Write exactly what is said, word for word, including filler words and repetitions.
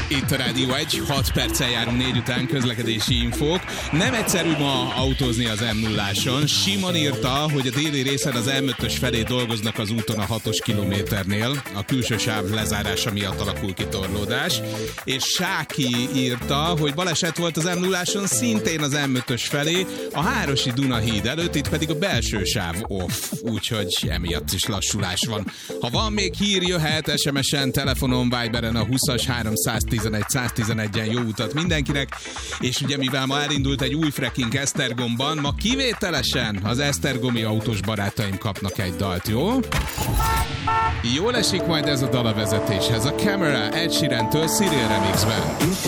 Itt a Rádió egy, hat perccel járunk négy után, közlekedési infók. Nem egyszerű ma autózni az em nulláson. Simon írta, hogy a déli részen az em ötös felé dolgoznak az úton a hatos kilométernél. A külső sáv lezárása miatt alakul ki torlódás. És Sáki írta, hogy baleset volt az em nulláson szintén az em ötös felé, a Hárosi Duna híd előtt, itt pedig a belső sáv off, úgyhogy emiatt is lassulás van. Ha van még hír, jöhet es em es-en, telefonon, Viberen a húszas háromszáztizenegy száztizenegyen jó utat mindenkinek, és ugye mivel ma elindult egy új fracking Esztergomban, ma kivételesen az esztergomi autós barátaim kapnak egy dalt, jó? Jól esik majd ez a dal a vezetéshez, a Camera Ed Sheeran-től Cyril remixben.